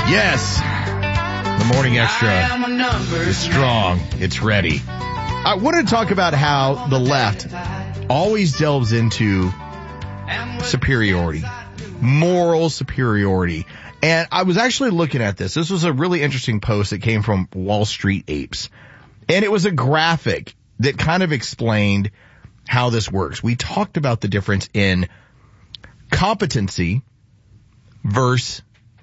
Yes. The Morning Extra is strong. It's ready. I wanted to talk about how the left always delves into superiority, moral superiority. And I was actually looking at this. This was a really interesting post that came from Wall Street Apes. And it was a graphic that kind of explained how this works. We talked about the difference in competency versus,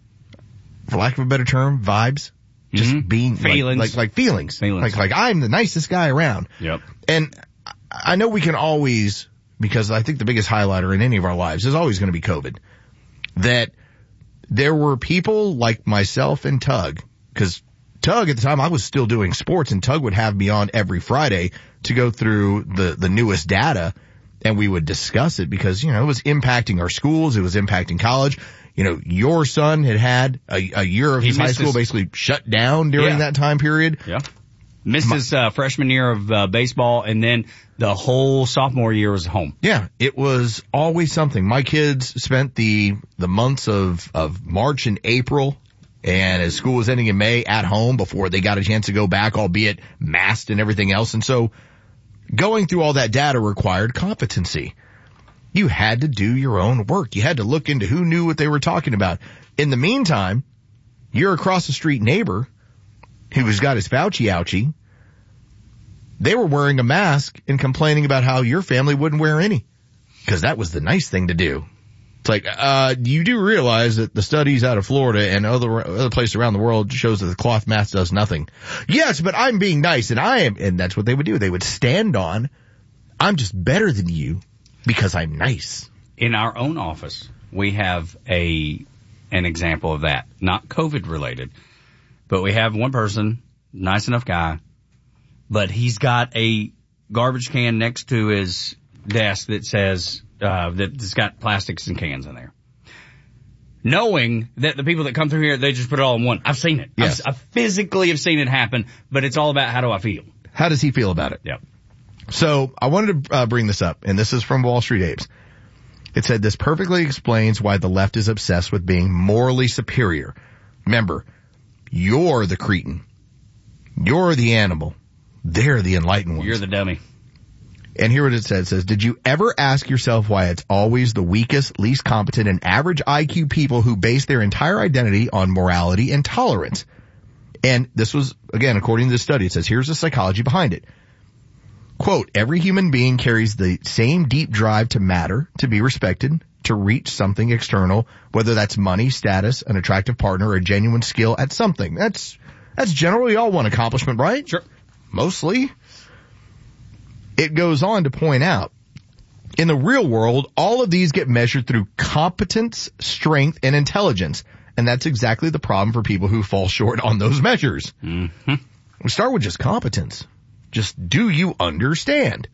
for lack of a better term, vibes. Just being feelings. Like feelings. Like I'm the nicest guy around. Yep. And I know we can always, because I think the biggest highlighter in any of our lives is always going to be COVID, that there were people like myself and Tug, because Tug at the time I was still doing sports, and Tug would have me on every Friday to go through the newest data, and we would discuss it because, it was impacting our schools. It was impacting college. Your son had a year of his high school basically shut down during that time period. Yeah. Missed his freshman year of baseball, and then the whole sophomore year was home. Yeah, it was always something. My kids spent the months of March and April, and as school was ending in May, at home before they got a chance to go back, albeit masked and everything else. And so going through all that data required competency. You had to do your own work. You had to look into who knew what they were talking about. In the meantime, your across the street neighbor who's got his Fauci ouchie, they were wearing a mask and complaining about how your family wouldn't wear any, because that was the nice thing to do. It's like, you do realize that the studies out of Florida and other places around the world shows that the cloth mask does nothing. Yes, but I'm being nice, and that's what they would do. They would stand on, I'm just better than you because I'm nice. In our own office, we have an example of that, not COVID related, but we have one person, nice enough guy, but he's got a garbage can next to his desk that says, that's got plastics and cans in there. Knowing that the people that come through here, they just put it all in one. I've seen it. Yes. I physically have seen it happen, but it's all about how do I feel. How does he feel about it? Yep. So I wanted to bring this up, and this is from Wall Street Apes. It said, this perfectly explains why the left is obsessed with being morally superior. Remember, you're the cretin. You're the animal. They're the enlightened ones. You're the dummy. And here what it says. It says, did you ever ask yourself why it's always the weakest, least competent, and average IQ people who base their entire identity on morality and tolerance? And this was, again, according to the study, it says, here's the psychology behind it. Quote, every human being carries the same deep drive to matter, to be respected, to reach something external, whether that's money, status, an attractive partner, or a genuine skill at something. That's generally all one accomplishment, right? Sure. Mostly. It goes on to point out, in the real world, all of these get measured through competence, strength, and intelligence. And that's exactly the problem for people who fall short on those measures. Mm-hmm. We start with just competence. Just, do you understand?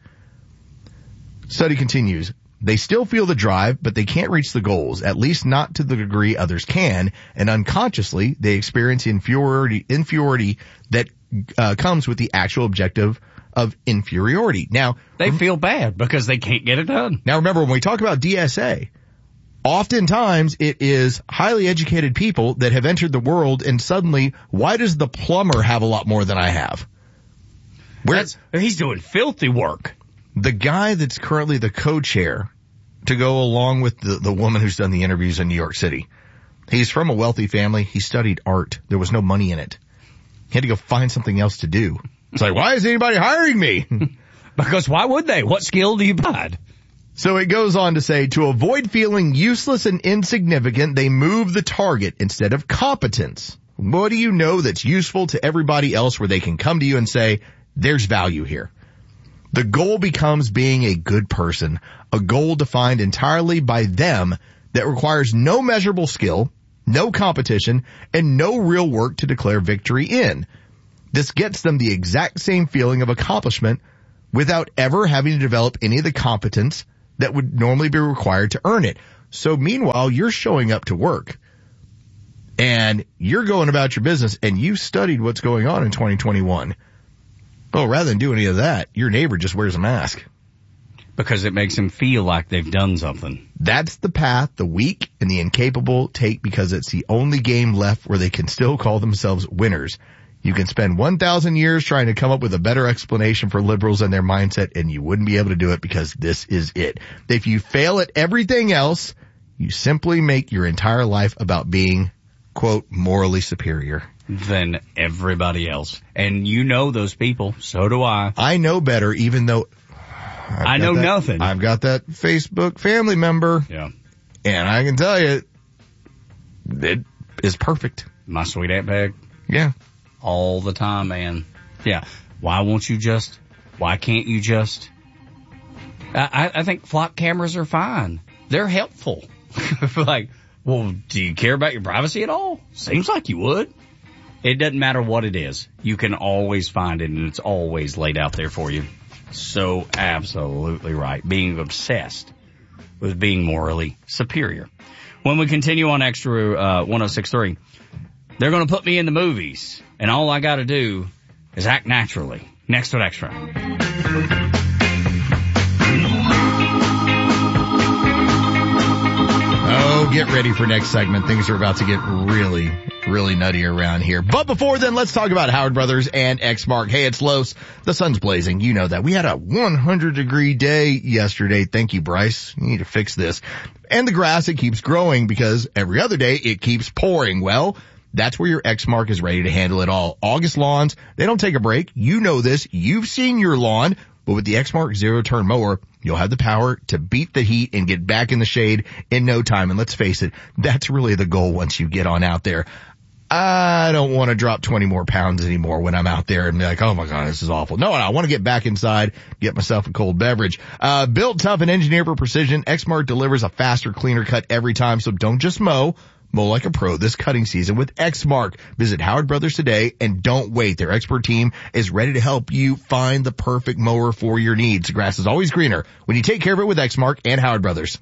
Study continues. They still feel the drive, but they can't reach the goals, at least not to the degree others can, and unconsciously they experience inferiority that comes with the actual objective of inferiority. Now, they feel bad because they can't get it done. Now remember, when we talk about DSA, oftentimes it is highly educated people that have entered the world, and suddenly, why does the plumber have a lot more than I have? He's doing filthy work. The guy that's currently the co-chair, to go along with the woman who's done the interviews in New York City, he's from a wealthy family. He studied art. There was no money in it. He had to go find something else to do. It's like, why is anybody hiring me? Because why would they? What skill do you provide? So it goes on to say, to avoid feeling useless and insignificant, they move the target instead of competence. What do you know that's useful to everybody else where they can come to you and say, there's value here? The goal becomes being a good person, a goal defined entirely by them that requires no measurable skill, no competition, and no real work to declare victory in. This gets them the exact same feeling of accomplishment without ever having to develop any of the competence that would normally be required to earn it. So meanwhile, you're showing up to work and you're going about your business and you studied what's going on in 2021. Well, rather than do any of that, your neighbor just wears a mask. Because it makes them feel like they've done something. That's the path the weak and the incapable take because it's the only game left where they can still call themselves winners. You can spend 1,000 years trying to come up with a better explanation for liberals and their mindset, and you wouldn't be able to do it because this is it. If you fail at everything else, you simply make your entire life about being, quote, morally superior than everybody else. And you know those people. So do I. I know better, even though I know nothing. I've got that Facebook family member. Yeah. And I can tell you, it is perfect. My sweet aunt bag. Yeah. All the time, man. Yeah. Why can't you just? I think flock cameras are fine. They're helpful. Like, well, do you care about your privacy at all? Seems like you would. It doesn't matter what it is. You can always find it, and it's always laid out there for you. So absolutely right. Being obsessed with being morally superior. When we continue on Extra 106.3, they're going to put me in the movies, and all I got to do is act naturally. Next with Extra. Oh, get ready for next segment. Things are about to get really, really nutty around here. But before then, let's talk about Howard Brothers and Exmark. Hey, it's Los. The sun's blazing. You know that. We had a 100-degree day yesterday. Thank you, Bryce. You need to fix this. And the grass, it keeps growing because every other day it keeps pouring. Well, that's where your Exmark is ready to handle it all. August lawns, they don't take a break. You know this. You've seen your lawn. But with the Exmark zero-turn mower, you'll have the power to beat the heat and get back in the shade in no time. And let's face it, that's really the goal once you get on out there. I don't want to drop 20 more pounds anymore when I'm out there and be like, oh my God, this is awful. No, I want to get back inside, get myself a cold beverage. Built tough and engineered for precision, Exmark delivers a faster, cleaner cut every time. So don't just mow like a pro this cutting season with Exmark. Visit Howard Brothers today and don't wait. Their expert team is ready to help you find the perfect mower for your needs. The grass is always greener when you take care of it with Exmark and Howard Brothers.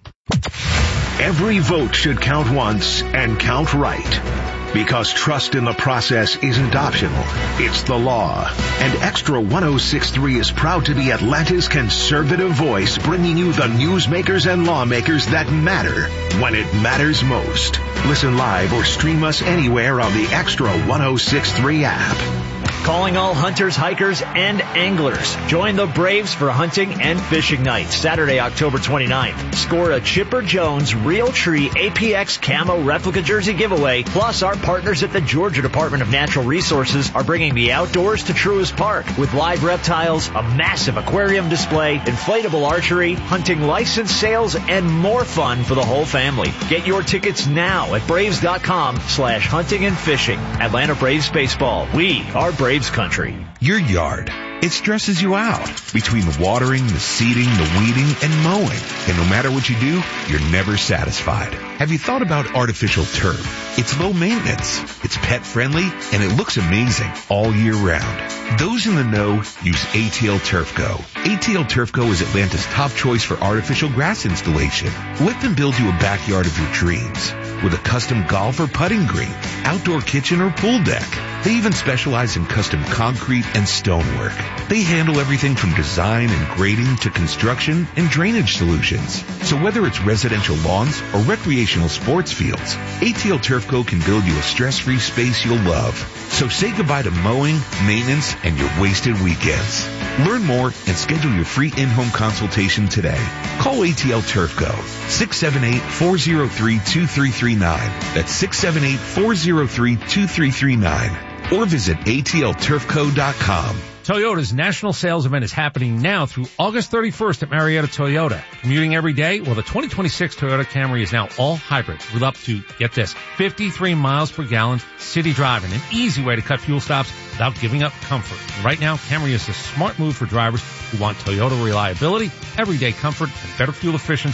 Every vote should count once and count right. Because trust in the process isn't optional, it's the law. And Extra 106.3 is proud to be Atlanta's conservative voice, bringing you the newsmakers and lawmakers that matter when it matters most. Listen live or stream us anywhere on the Extra 106.3 app. Calling all hunters, hikers, and anglers. Join the Braves for hunting and fishing night, Saturday, October 29th. Score a Chipper Jones Realtree APX Camo replica jersey giveaway. Plus, our partners at the Georgia Department of Natural Resources are bringing the outdoors to Truist Park with live reptiles, a massive aquarium display, inflatable archery, hunting license sales, and more fun for the whole family. Get your tickets now at Braves.com/hunting and fishing. Atlanta Braves Baseball. We are Braves country. Your yard, it stresses you out between the watering, the seeding, the weeding, and mowing. And no matter what you do, you're never satisfied. Have you thought about artificial turf? It's low maintenance, it's pet friendly, and it looks amazing all year round. Those in the know use ATL Turf Go. ATL Turf Go is Atlanta's top choice for artificial grass installation. Let them build you a backyard of your dreams with a custom golf or putting green, outdoor kitchen or pool deck. They even specialize in custom concrete and stonework. They handle everything from design and grading to construction and drainage solutions. So whether it's residential lawns or recreational sports fields, ATL Turf Co. can build you a stress-free space you'll love. So say goodbye to mowing, maintenance, and your wasted weekends. Learn more and schedule your free in-home consultation today. Call ATL Turf Co. 678-403-2339. That's 678-403-2339. Or visit atlturfco.com. Toyota's national sales event is happening now through August 31st at Marietta Toyota. Commuting every day? Well, the 2026 Toyota Camry is now all hybrid with up to, get this, 53 miles per gallon city driving, an easy way to cut fuel stops without giving up comfort. And right now, Camry is a smart move for drivers who want Toyota reliability, everyday comfort, and better fuel efficiency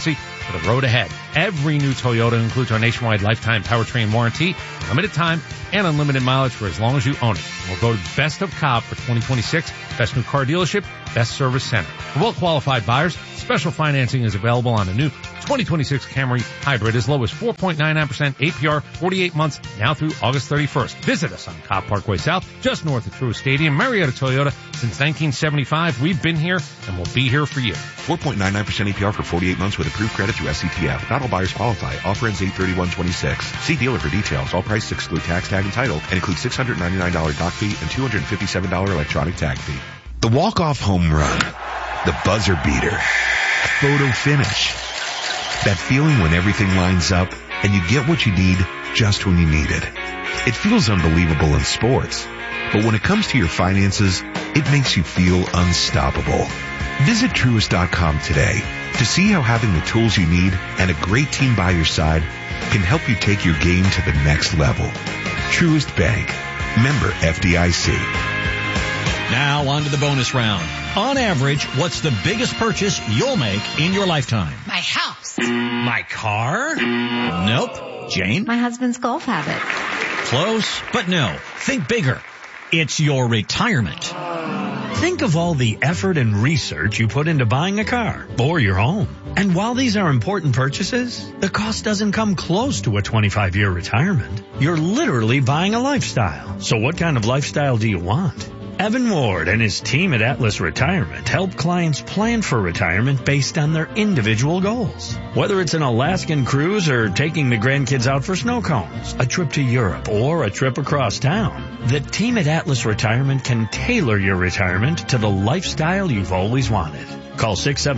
for the road ahead. Every new Toyota includes our nationwide lifetime powertrain warranty, limited time, and unlimited mileage for as long as you own it. We'll go to Best of Cobb for 2026, Best New Car Dealership, Best Service Center. For well-qualified buyers, special financing is available on the new 2026 Camry Hybrid as low as 4.99% APR, 48 months, now through August 31st. Visit us on Cobb Parkway South, just north of Truist Stadium, Marietta Toyota. Since 1975, we've been here and we'll be here for you. 4.99% APR for 48 months with approved credit through SCTF. Not all buyers qualify. Offer ends 8/31/26. See dealer for details. All prices exclude tax, tag, and title, and include $699 dock fee and $257 electronic tag fee. The walk-off home run. The buzzer beater. Photo finish. That feeling when everything lines up and you get what you need just when you need it. It feels unbelievable in sports, but when it comes to your finances, it makes you feel unstoppable. Visit Truist.com today to see how having the tools you need and a great team by your side can help you take your game to the next level. Truist Bank. Member FDIC. Now on to the bonus round. On average, what's the biggest purchase you'll make in your lifetime? My house. My car? Nope. Jane? My husband's golf habit. Close, but no. Think bigger. It's your retirement. Think of all the effort and research you put into buying a car or your home. And while these are important purchases, the cost doesn't come close to a 25-year retirement. You're literally buying a lifestyle. So what kind of lifestyle do you want? Evan Ward and his team at Atlas Retirement help clients plan for retirement based on their individual goals. Whether it's an Alaskan cruise or taking the grandkids out for snow cones, a trip to Europe, or a trip across town, the team at Atlas Retirement can tailor your retirement to the lifestyle you've always wanted. Call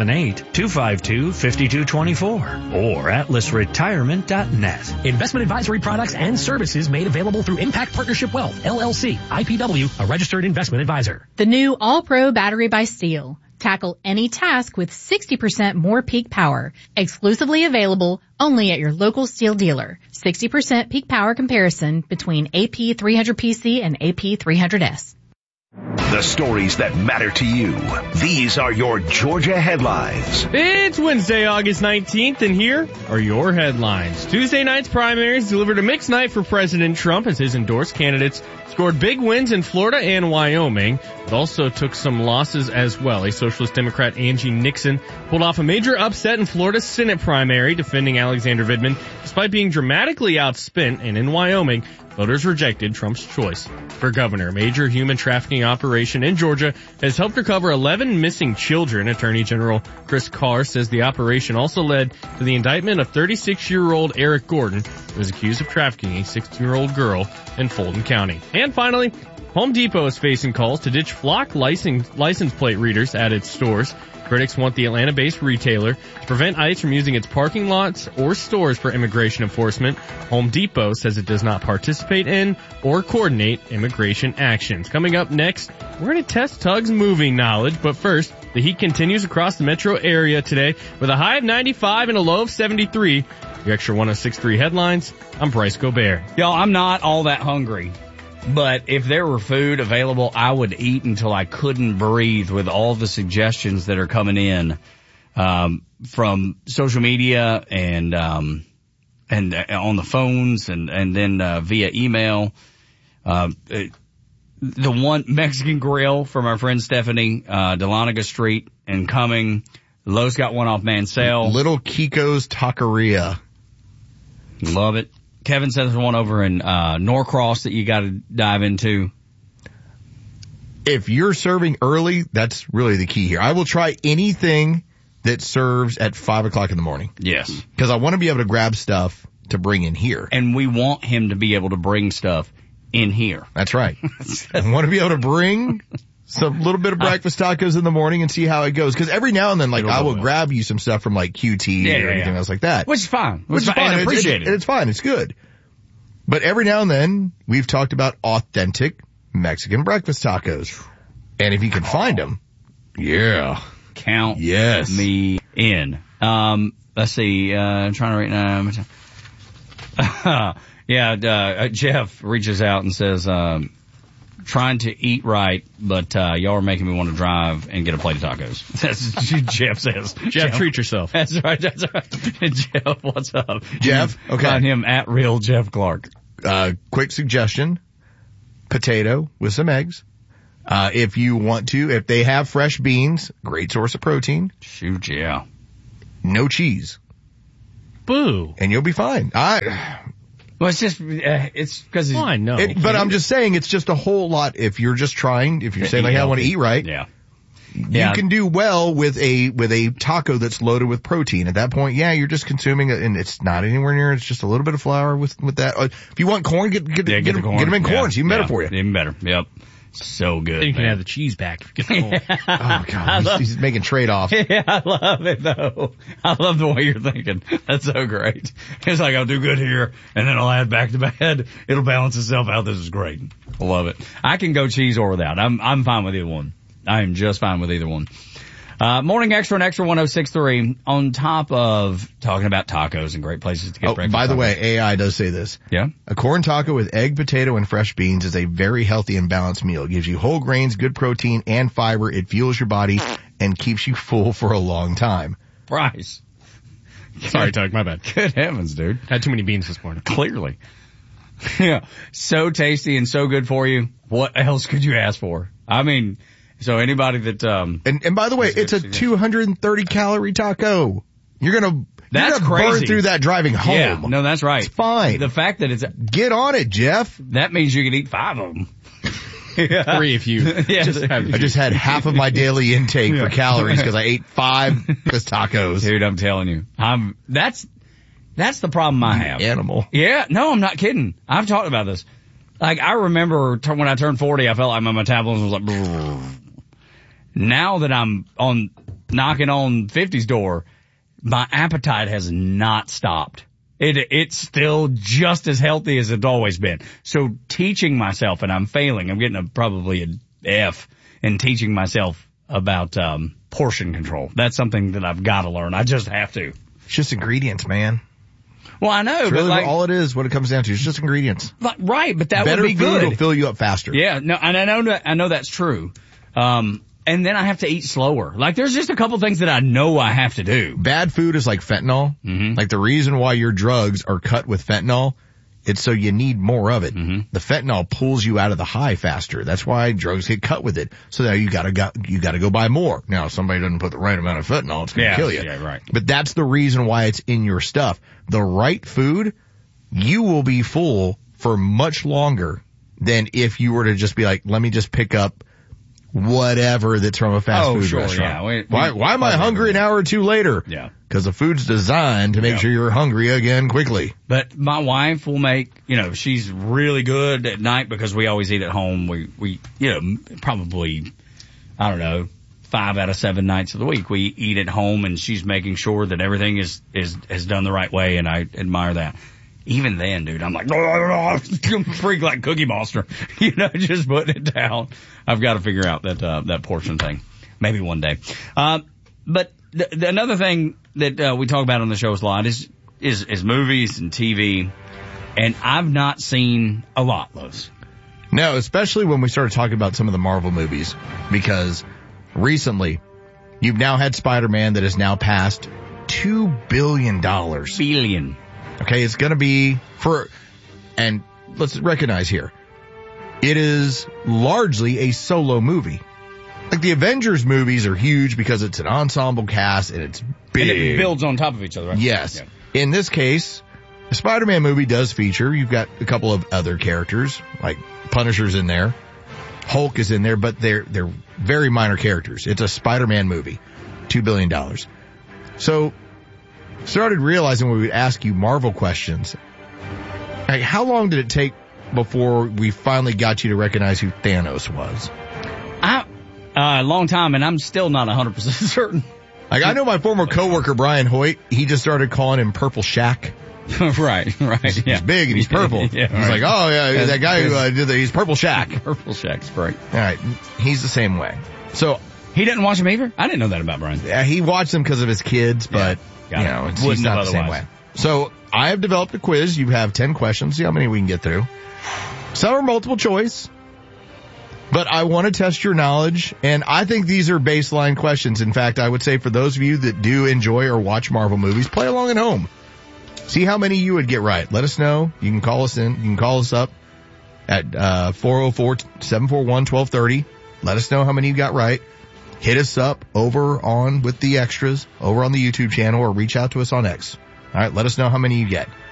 678-252-5224 or atlasretirement.net. Investment advisory products and services made available through Impact Partnership Wealth, LLC, IPW, a registered investment advisor. The new All-Pro battery by Steel. Tackle any task with 60% more peak power. Exclusively available only at your local Steel dealer. 60% peak power comparison between AP300PC and AP300S. The stories that matter to you. These are your Georgia headlines. It's Wednesday, August 19th, and here are your headlines. Tuesday night's primaries delivered a mixed night for President Trump as his endorsed candidates scored big wins in Florida and Wyoming, but also took some losses as well. A Socialist Democrat, Angie Nixon, pulled off a major upset in Florida's Senate primary, defending Alexander Vindman, despite being dramatically outspent, and in Wyoming, voters rejected Trump's choice for governor. A major human trafficking operation in Georgia has helped recover 11 missing children. Attorney General Chris Carr says the operation also led to the indictment of 36-year-old Eric Gordon, who was accused of trafficking a 16-year-old girl in Fulton County. And finally, Home Depot is facing calls to ditch flock license plate readers at its stores. Critics want the Atlanta-based retailer to prevent ICE from using its parking lots or stores for immigration enforcement. Home Depot says it does not participate in or coordinate immigration actions. Coming up next, we're going to test Tug's moving knowledge, but first, the heat continues across the metro area today with a high of 95 and a low of 73. Your extra 106.3 headlines, I'm Bryce Gobert. Y'all, I'm not all that hungry. But if there were food available, I would eat until I couldn't breathe with all the suggestions that are coming in, from social media and on the phones and then, via email. The one Mexican grill from our friend Stephanie, Dahlonega Street and Cumming. Lowe's got one off Mansell. Little Kiko's Taqueria. Love it. Kevin says there's one over in Norcross that you got to dive into. If you're serving early, that's really the key here. I will try anything that serves at 5 o'clock in the morning. Yes. Because I want to be able to grab stuff to bring in here. And we want him to be able to bring stuff in here. That's right. I want to be able to bring some little bit of breakfast tacos in the morning and see how it goes. Because every now and then, like, I will grab you some stuff from like QT or anything else like that. Which is fine. Which is fine. And appreciate it. It's fine. It's good. But every now and then, we've talked about authentic Mexican breakfast tacos. And if you can find them, yeah. Count me in. Let's see. I'm trying to write now. Jeff reaches out and says, trying to eat right, but y'all are making me want to drive and get a plate of tacos. That's what Jeff says. Jeff, treat yourself. That's right. Jeff, what's up? Jeff, okay. Find him at Real Jeff Clark. Quick suggestion, potato with some eggs. If you want to, if they have fresh beans, great source of protein. Shoot, yeah. No cheese. Boo. And you'll be fine. Well, it's just, it's because I know. But I'm just saying it's just a whole lot if you're just trying, if you're saying like, I want to eat right. Yeah. You can do well with a taco that's loaded with protein. At that point, yeah, you're just consuming it, and it's not anywhere near. It's just a little bit of flour with that. If you want corn, get them corn. Get them in corn. It's even better for you. Even better. Yep. So good. Then you can have the cheese back if you get the corn. Oh God, he's making trade-offs. Yeah, I love it though. I love the way you're thinking. That's so great. It's like, I'll do good here, and then I'll add back to bad. It'll balance itself out. This is great. I love it. I can go cheese or without. I'm fine with either one. I am just fine with either one. Morning Extra and Extra 106.3, on top of talking about tacos and great places to get breakfast. By the way, AI does say this. Yeah? A corn taco with egg, potato, and fresh beans is a very healthy and balanced meal. It gives you whole grains, good protein, and fiber. It fuels your body and keeps you full for a long time. Bryce. Sorry, Tug, my bad. Good heavens, dude. Had too many beans this morning. Clearly. Yeah. So tasty and so good for you. What else could you ask for? I mean, so anybody that, and by the way, it's a 230 calorie taco. You're gonna burn through that driving home. Yeah, no, that's right. It's fine. The fact that get on it, Jeff. That means you can eat 5 of them. Yeah. 3 if you I just had half of my daily intake for calories because I ate 5 tacos. Dude, I'm telling you. That's the problem I have. Animal. Yeah, no, I'm not kidding. I've talked about this. Like, I remember when I turned 40, I felt like my metabolism was like, brrr. Now that I'm knocking on 50's door, my appetite has not stopped. It's still just as healthy as it's always been. So teaching myself, and I'm failing, I'm getting probably an F in teaching myself about, portion control. That's something that I've got to learn. I just have to. It's just ingredients, man. Well, I know, it's really but all it is, what it comes down to. It's just ingredients. Right, but that better would be good. Better food will fill you up faster. Yeah, no, and I know that's true. And then I have to eat slower. Like, there's just a couple things that I know I have to do. Bad food is like fentanyl. Mm-hmm. Like, the reason why your drugs are cut with fentanyl, it's so you need more of it. Mm-hmm. The fentanyl pulls you out of the high faster. That's why drugs get cut with it. So now you gotta go buy more. Now, if somebody doesn't put the right amount of fentanyl, it's gonna kill you. Yeah, right. But that's the reason why it's in your stuff. The right food, you will be full for much longer than if you were to just be like, let me just pick up whatever that's from a fast food restaurant. Yeah. Why am I hungry an hour or two later? Yeah. Because the food's designed to make sure you're hungry again quickly. But my wife will make, she's really good at night because we always eat at home. We probably, I don't know, 5 out of 7 nights of the week we eat at home, and she's making sure that everything is done the right way, and I admire that. Even then, dude, I'm like, freak like Cookie Monster, just putting it down. I've got to figure out that portion thing. Maybe one day. But another thing that we talk about on the show a lot is movies and TV, and I've not seen a lot, Lowe's. No, especially when we started talking about some of the Marvel movies, because recently you've now had Spider-Man that has now passed $2 billion. Billion. Okay, it's gonna be and let's recognize here, it is largely a solo movie. Like, the Avengers movies are huge because it's an ensemble cast and it's big. And it builds on top of each other, right? Yes. Yeah. In this case, the Spider-Man movie does feature, you've got a couple of other characters, like Punisher's in there, Hulk is in there, but they're very minor characters. It's a Spider-Man movie. $2 billion. So, started realizing when we would ask you Marvel questions, like, how long did it take before we finally got you to recognize who Thanos was? A long time, and I'm still not 100% certain. Like, I know my former coworker Brian Hoyt, he just started calling him Purple Shaq. Right. He's big and he's purple. Yeah, he's like, oh yeah, that guy who did he's Purple Shaq. Purple Shaq's great. All right, he's the same way. So he didn't watch them either? I didn't know that about Brian. Yeah, he watched them because of his kids, but he's not the same way. So I have developed a quiz. You have 10 questions. See how many we can get through. Some are multiple choice. But I want to test your knowledge, and I think these are baseline questions. In fact, I would say for those of you that do enjoy or watch Marvel movies, play along at home. See how many you would get right. Let us know. You can call us in. You can call us up at 404-741-1230. Let us know how many you got right. Hit us up over on with the extras over on the YouTube channel, or reach out to us on X. All right, let us know how many you get.